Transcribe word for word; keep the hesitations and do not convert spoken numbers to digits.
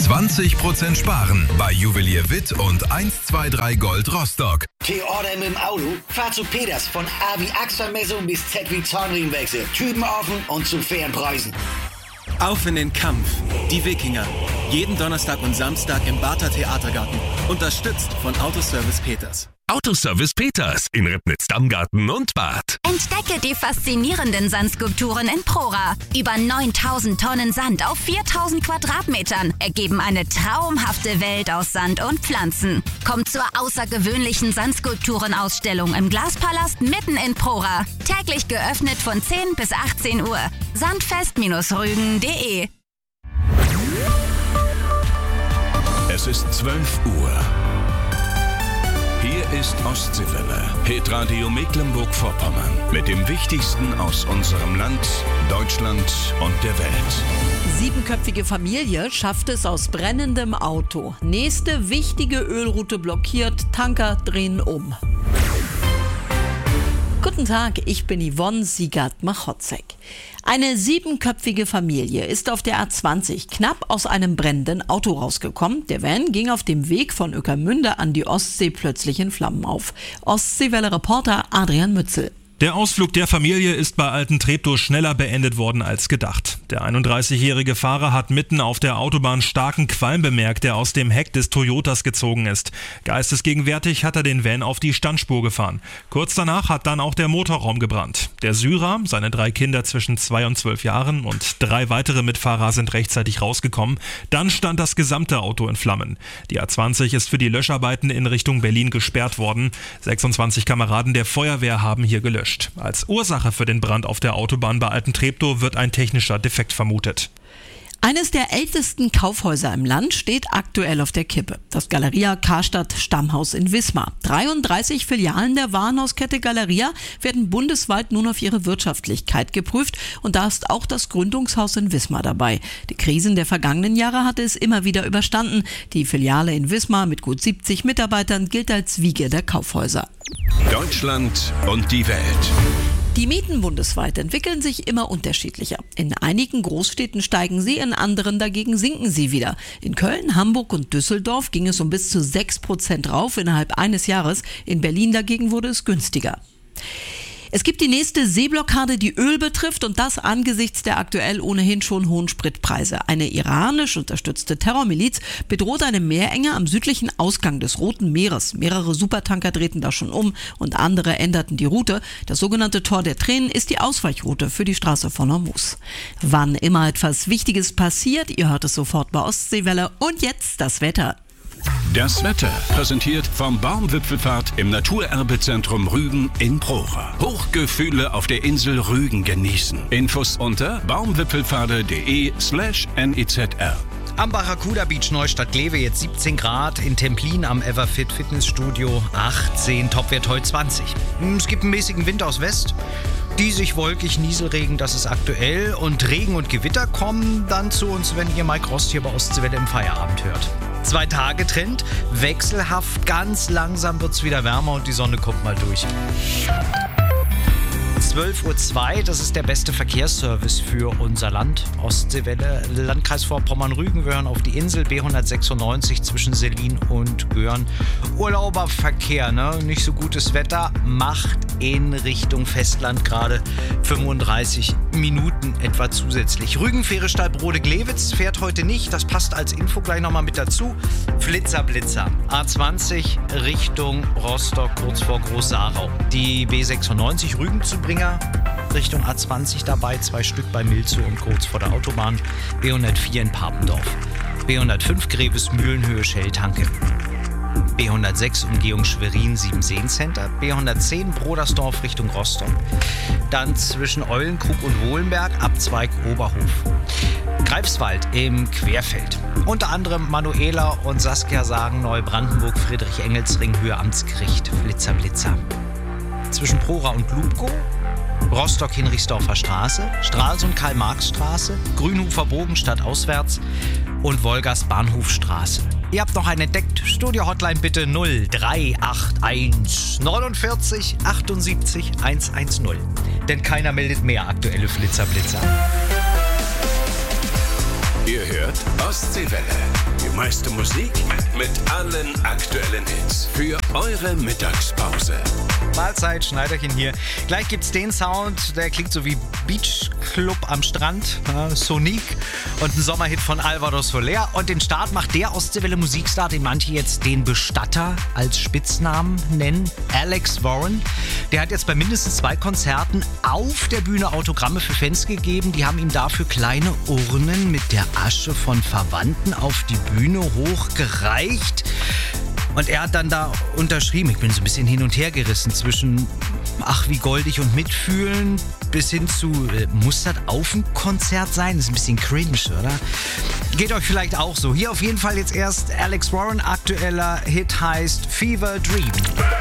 zwanzig Prozent sparen bei Juwelier Witt und eins zwei drei Gold Rostock. T-Order mit dem Auto? Fahr zu Peters, von A wie Achselmessung bis Z wie Zahnriemenwechsel. Typen offen und zu fairen Preisen. Auf in den Kampf. Die Wikinger. Jeden Donnerstag und Samstag im Barther Theatergarten. Unterstützt von Autoservice Peters. Autoservice Peters in Ribnitz-Dammgarten und Bad. Entdecke die faszinierenden Sandskulpturen in Prora. Über neuntausend Tonnen Sand auf viertausend Quadratmetern ergeben eine traumhafte Welt aus Sand und Pflanzen. Kommt zur außergewöhnlichen Sandskulpturenausstellung im Glaspalast mitten in Prora. Täglich geöffnet von zehn bis achtzehn Uhr. sandfest Rügen punkt de. Es ist zwölf Uhr. Hier ist Ostseewelle, Hitradio Mecklenburg-Vorpommern. Mit dem Wichtigsten aus unserem Land, Deutschland und der Welt. Siebenköpfige Familie schafft es aus brennendem Auto. Nächste wichtige Ölroute blockiert, Tanker drehen um. Guten Tag, ich bin Yvonne Siegert-Machotzek. Eine siebenköpfige Familie ist auf der A zwanzig knapp aus einem brennenden Auto rausgekommen. Der Van ging auf dem Weg von Ueckermünde an die Ostsee plötzlich in Flammen auf. Ostseewelle-Reporter Adrian Mützel. Der Ausflug der Familie ist bei Alten-Treptow schneller beendet worden als gedacht. Der einunddreißigjährige Fahrer hat mitten auf der Autobahn starken Qualm bemerkt, der aus dem Heck des Toyotas gezogen ist. Geistesgegenwärtig hat er den Van auf die Standspur gefahren. Kurz danach hat dann auch der Motorraum gebrannt. Der Syrer, seine drei Kinder zwischen zwei und zwölf Jahren und drei weitere Mitfahrer sind rechtzeitig rausgekommen. Dann stand das gesamte Auto in Flammen. Die A zwanzig ist für die Löscharbeiten in Richtung Berlin gesperrt worden. sechsundzwanzig Kameraden der Feuerwehr haben hier gelöscht. Als Ursache für den Brand auf der Autobahn bei Alten-Treptow wird ein technischer Defekt vermutet. Eines der ältesten Kaufhäuser im Land steht aktuell auf der Kippe. Das Galeria Karstadt Stammhaus in Wismar. dreiunddreißig Filialen der Warenhauskette Galeria werden bundesweit nun auf ihre Wirtschaftlichkeit geprüft und da ist auch das Gründungshaus in Wismar dabei. Die Krisen der vergangenen Jahre hatte es immer wieder überstanden. Die Filiale in Wismar mit gut siebzig Mitarbeitern gilt als Wiege der Kaufhäuser. Deutschland und die Welt. Die Mieten bundesweit entwickeln sich immer unterschiedlicher. In einigen Großstädten steigen sie, in anderen dagegen sinken sie wieder. In Köln, Hamburg und Düsseldorf ging es um bis zu sechs Prozent rauf innerhalb eines Jahres. In Berlin dagegen wurde es günstiger. Es gibt die nächste Seeblockade, die Öl betrifft und das angesichts der aktuell ohnehin schon hohen Spritpreise. Eine iranisch unterstützte Terrormiliz bedroht eine Meerenge am südlichen Ausgang des Roten Meeres. Mehrere Supertanker drehten da schon um und andere änderten die Route. Das sogenannte Tor der Tränen ist die Ausweichroute für die Straße von Hormuz. Wann immer etwas Wichtiges passiert, ihr hört es sofort bei Ostseewelle und jetzt das Wetter. Das Wetter präsentiert vom Baumwipfelfahrt im Naturerbezentrum Rügen in Prora. Hochgefühle auf der Insel Rügen genießen. Infos unter baumwipfelfahrt.de slash nizr. Am Barracuda Beach Neustadt-Glewe jetzt siebzehn Grad, in Templin am Everfit Fitnessstudio achtzehn, Topwert heute zwanzig. Es gibt einen mäßigen Wind aus West. Diesig, wolkig, Nieselregen, das ist aktuell. Und Regen und Gewitter kommen dann zu uns, wenn ihr Mike Rost hier bei Ostseewelle im Feierabend hört. Zwei-Tage-Trend, wechselhaft, ganz langsam wird es wieder wärmer und die Sonne kommt mal durch. zwölf Uhr zwei, das ist der beste Verkehrsservice für unser Land. Ostseewelle, Landkreis Vorpommern-Rügen, wir hören auf die Insel B hundertsechsundneunzig zwischen Selin und Göhren. Urlauberverkehr, ne? Nicht so gutes Wetter, macht in Richtung Festland gerade fünfunddreißig Minuten etwa zusätzlich. Rügen-Fähre Stallbrode-Glewitz fährt heute nicht, das passt als Info gleich nochmal mit dazu. Flitzer, Blitzer, A zwanzig Richtung Rostock, kurz vor Groß-Sarau. Die B sechsundneunzig Rügen-Zubringer Richtung A zwanzig dabei, zwei Stück bei Milzow und kurz vor der Autobahn. B hundertvier in Papendorf. B hundertfünf Grevesmühlenhöhe Schelltanke. B hundertsechs Umgehung Schwerin Siebenseen Center, B hundertzehn Brodersdorf Richtung Rostock, dann zwischen Eulenkrug und Wohlenberg Abzweig Oberhof. Greifswald im Querfeld. Unter anderem Manuela und Saskia sagen Neubrandenburg Friedrich-Engels-Ring Höhe Amtsgericht Flitzer Blitzer. Zwischen Prora und Lubko Rostock-Hinrichsdorfer Straße, Stralsund Karl-Marx-Straße, Grünhofer Bogen stadtauswärts und Wolgast Bahnhofstraße. Ihr habt noch einen entdeckt. Studio-Hotline bitte null drei acht eins neunundvierzig achtundsiebzig hundertzehn. Denn keiner meldet mehr aktuelle Flitzer-Blitzer. Ihr hört Ostseewelle. Die meiste Musik mit allen aktuellen Hits für eure Mittagspause. Mahlzeit, Schneiderchen hier. Gleich gibt's den Sound, der klingt so wie Beach Club am Strand, äh, Sonic und ein Sommerhit von Alvaro Soler. Und den Start macht der Ostseewelle Musikstar, den manche jetzt den Bestatter als Spitznamen nennen, Alex Warren. Der hat jetzt bei mindestens zwei Konzerten auf der Bühne Autogramme für Fans gegeben. Die haben ihm dafür kleine Urnen mit der Asche von Verwandten auf die Bühne hochgereicht. Und er hat dann da unterschrieben, ich bin so ein bisschen hin und her gerissen zwischen ach wie goldig und mitfühlen bis hin zu, äh, muss das auf ein Konzert sein? Das ist ein bisschen cringe, oder? Geht euch vielleicht auch so. Hier auf jeden Fall jetzt erst Alex Warren, aktueller Hit heißt Fever Dream.